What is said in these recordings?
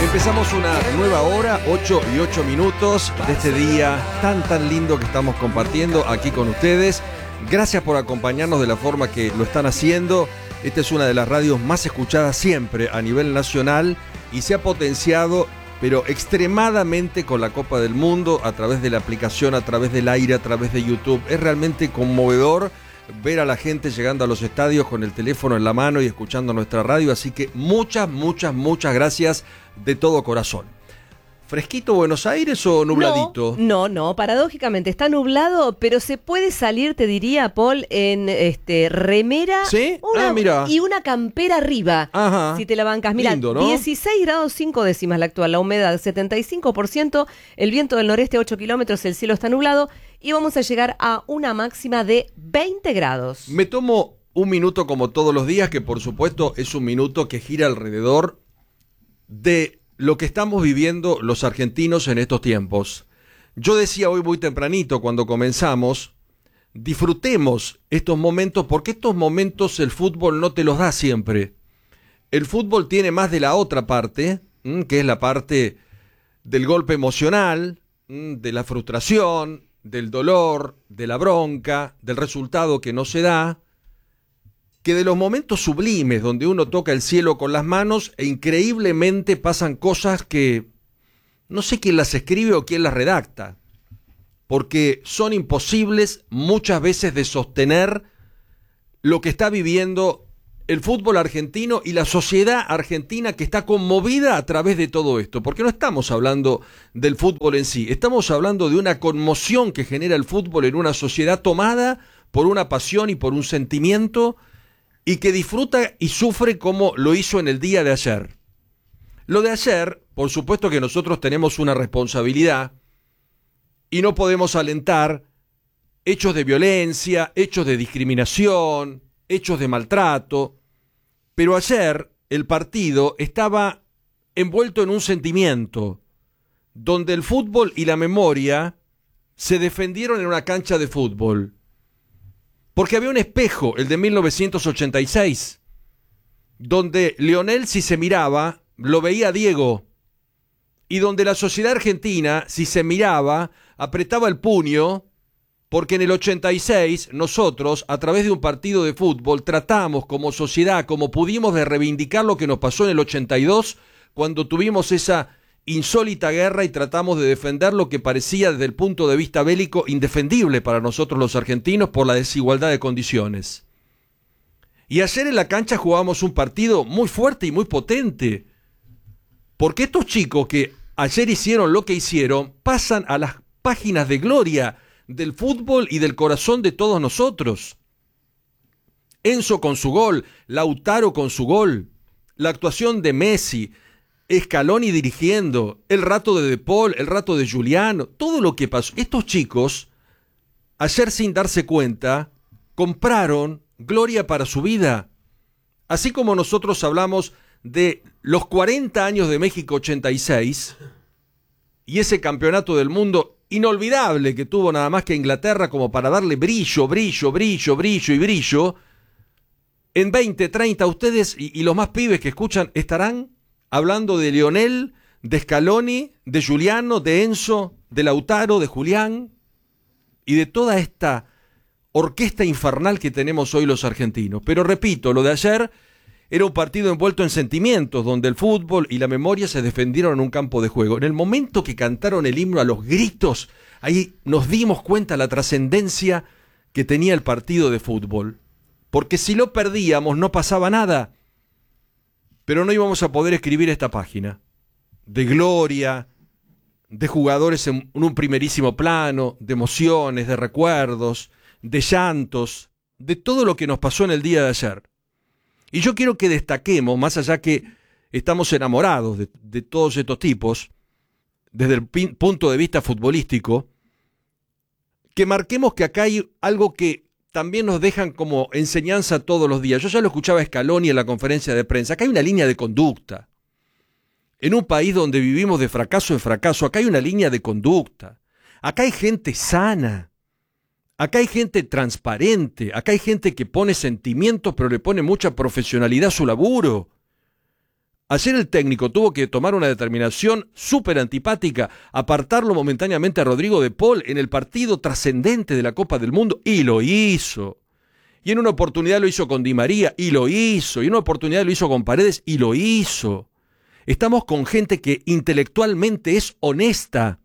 Empezamos una nueva hora, 8:08 de este día tan lindo que estamos compartiendo aquí con ustedes. Gracias por acompañarnos de la forma que lo están haciendo. Esta es una de las radios más escuchadas siempre a nivel nacional y se ha potenciado, pero extremadamente, con la Copa del Mundo, a través de la aplicación, a través del aire, a través de YouTube. Es realmente conmovedor ver a la gente llegando a los estadios con el teléfono en la mano y escuchando nuestra radio, así que muchas gracias de todo corazón. ¿Fresquito Buenos Aires o nubladito? No, paradójicamente está nublado, pero se puede salir, te diría, Paul, en remera. ¿Sí? Mira. Y una campera arriba. Ajá. Si te la bancas. Mira, lindo, ¿no? 16 grados 5 décimas la actual, la humedad 75%, el viento del noreste 8 kilómetros, el cielo está nublado y vamos a llegar a una máxima de 20 grados. Me tomo un minuto como todos los días, que por supuesto es un minuto que gira alrededor de lo que estamos viviendo los argentinos en estos tiempos. Yo decía hoy muy tempranito cuando comenzamos, disfrutemos estos momentos, porque estos momentos el fútbol no te los da siempre. El fútbol tiene más de la otra parte, que es la parte del golpe emocional, de la frustración, del dolor, de la bronca, del resultado que no se da, que de los momentos sublimes donde uno toca el cielo con las manos e increíblemente pasan cosas que no sé quién las escribe o quién las redacta, porque son imposibles muchas veces de sostener lo que está viviendo el fútbol argentino y la sociedad argentina, que está conmovida a través de todo esto, porque no estamos hablando del fútbol en sí, estamos hablando de una conmoción que genera el fútbol en una sociedad tomada por una pasión y por un sentimiento, y que disfruta y sufre como lo hizo en el día de ayer. Lo de ayer, por supuesto que nosotros tenemos una responsabilidad y no podemos alentar hechos de violencia, hechos de discriminación, hechos de maltrato, pero ayer el partido estaba envuelto en un sentimiento donde el fútbol y la memoria se defendieron en una cancha de fútbol. Porque había un espejo, el de 1986, donde Lionel, si se miraba, lo veía a Diego, y donde la sociedad argentina, si se miraba, apretaba el puño, porque en el 86 nosotros, a través de un partido de fútbol, tratamos como sociedad, como pudimos, de reivindicar lo que nos pasó en el 82, cuando tuvimos esa insólita guerra y tratamos de defender lo que parecía desde el punto de vista bélico indefendible para nosotros los argentinos por la desigualdad de condiciones. Y ayer en la cancha jugábamos un partido muy fuerte y muy potente, porque estos chicos que ayer hicieron lo que hicieron pasan a las páginas de gloria del fútbol y del corazón de todos nosotros. Enzo con su gol, Lautaro con su gol, la actuación de Messi, Scaloni dirigiendo, el rato de Paul, el rato de Giuliano, todo lo que pasó. Estos chicos, ayer sin darse cuenta, compraron gloria para su vida. Así como nosotros hablamos de los 40 años de México 86 y ese campeonato del mundo inolvidable que tuvo nada más que Inglaterra como para darle brillo, en 20, 30 ustedes y los más pibes que escuchan estarán hablando de Lionel, de Scaloni, de Giuliano, de Enzo, de Lautaro, de Julián y de toda esta orquesta infernal que tenemos hoy los argentinos. Pero repito, lo de ayer era un partido envuelto en sentimientos, donde el fútbol y la memoria se defendieron en un campo de juego. En el momento que cantaron el himno a los gritos, ahí nos dimos cuenta la trascendencia que tenía el partido de fútbol. Porque si lo perdíamos no pasaba nada, pero no íbamos a poder escribir esta página de gloria, de jugadores en un primerísimo plano, de emociones, de recuerdos, de llantos, de todo lo que nos pasó en el día de ayer. Y yo quiero que destaquemos, más allá que estamos enamorados de todos estos tipos, desde el punto de vista futbolístico, que marquemos que acá hay algo que también nos dejan como enseñanza todos los días. Yo ya lo escuchaba a Scaloni en la conferencia de prensa. Acá hay una línea de conducta. En un país donde vivimos de fracaso en fracaso, acá hay una línea de conducta. Acá hay gente sana. Acá hay gente transparente. Acá hay gente que pone sentimientos, pero le pone mucha profesionalidad a su laburo. Ayer el técnico tuvo que tomar una determinación súper antipática, apartarlo momentáneamente a Rodrigo de Paul en el partido trascendente de la Copa del Mundo, y lo hizo. Y en una oportunidad lo hizo con Di María, y lo hizo. Y en una oportunidad lo hizo con Paredes, y lo hizo. Estamos con gente que intelectualmente es honesta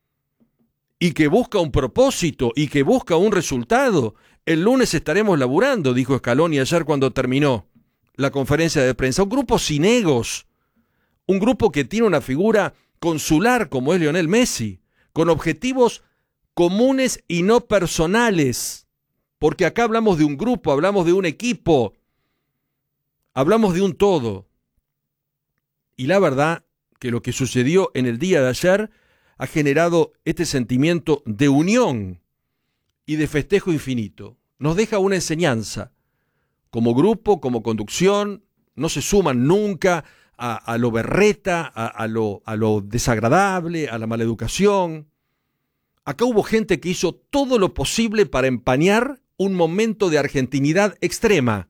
y que busca un propósito y que busca un resultado. El lunes estaremos laburando, dijo Scaloni ayer cuando terminó la conferencia de prensa. Un grupo sin egos, un grupo que tiene una figura consular como es Lionel Messi, con objetivos comunes y no personales, porque acá hablamos de un grupo, hablamos de un equipo, hablamos de un todo. Y la verdad que lo que sucedió en el día de ayer ha generado este sentimiento de unión y de festejo infinito. Nos deja una enseñanza. Como grupo, como conducción, no se suman nunca a lo berreta, a lo desagradable, a la maleducación. Acá hubo gente que hizo todo lo posible para empañar un momento de argentinidad extrema.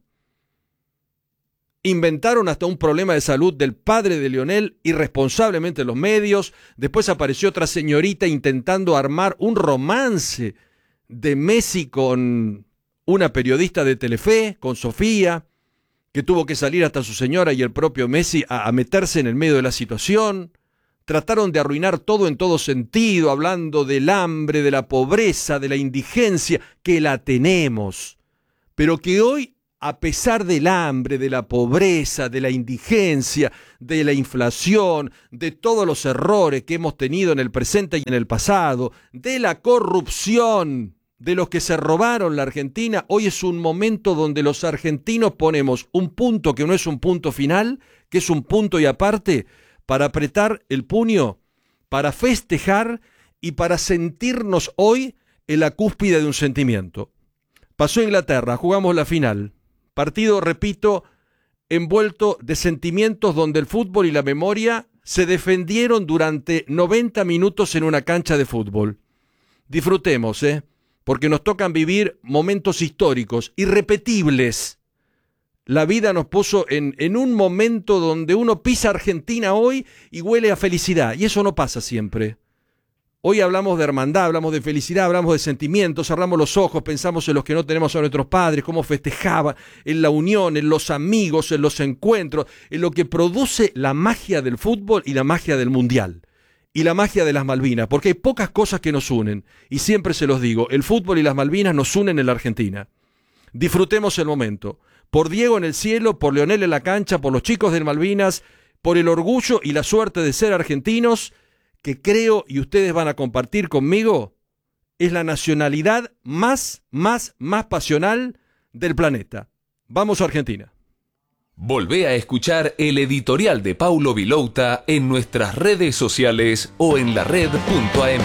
Inventaron hasta un problema de salud del padre de Lionel, irresponsablemente en los medios. Después apareció otra señorita intentando armar un romance de Messi con una periodista de Telefe, con Sofía, que tuvo que salir hasta su señora y el propio Messi a meterse en el medio de la situación. Trataron de arruinar todo en todo sentido, hablando del hambre, de la pobreza, de la indigencia, que la tenemos, pero que hoy, a pesar del hambre, de la pobreza, de la indigencia, de la inflación, de todos los errores que hemos tenido en el presente y en el pasado, de la corrupción, de los que se robaron la Argentina, hoy es un momento donde los argentinos ponemos un punto que no es un punto final, que es un punto y aparte, para apretar el puño, para festejar y para sentirnos hoy en la cúspide de un sentimiento. Pasó Inglaterra, jugamos la final. Partido, repito, envuelto de sentimientos donde el fútbol y la memoria se defendieron durante 90 minutos en una cancha de fútbol. Disfrutemos, porque nos tocan vivir momentos históricos, irrepetibles. La vida nos puso en un momento donde uno pisa Argentina hoy y huele a felicidad, y eso no pasa siempre. Hoy hablamos de hermandad, hablamos de felicidad, hablamos de sentimientos, cerramos los ojos, pensamos en los que no tenemos a nuestros padres, cómo festejaban, en la unión, en los amigos, en los encuentros, en lo que produce la magia del fútbol y la magia del mundial. Y la magia de las Malvinas, porque hay pocas cosas que nos unen. Y siempre se los digo, el fútbol y las Malvinas nos unen en la Argentina. Disfrutemos el momento. Por Diego en el cielo, por Lionel en la cancha, por los chicos del Malvinas, por el orgullo y la suerte de ser argentinos, que creo, y ustedes van a compartir conmigo, es la nacionalidad más pasional del planeta. Vamos a Argentina. Volvé a escuchar el editorial de Paulo Vilouta en nuestras redes sociales o en la red.am.